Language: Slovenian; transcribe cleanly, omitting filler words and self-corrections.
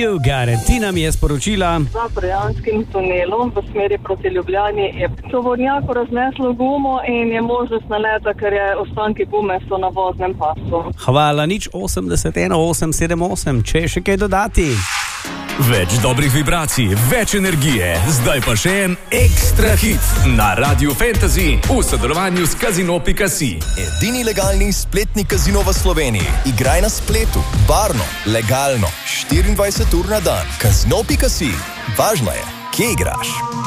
You got it. Tina mi je sporočila. Za Trojanskim tunelom v smeri proti Ljubljani je tovornjaku razneslo gumo in je možnost naleta, ker je ostanki gume so na voznem pasu. Hvala, 0801878, če je še kaj dodati. Več dobrih vibracij, več energije. Zdaj pa še en ekstra hit na Radio Fantasy v sodelovanju s Casino.si. Edini legalni spletni kazino v Sloveniji. Igraj na spletu, varno, legalno, 24 ur na dan. Casino.si. Važno je, kje igraš.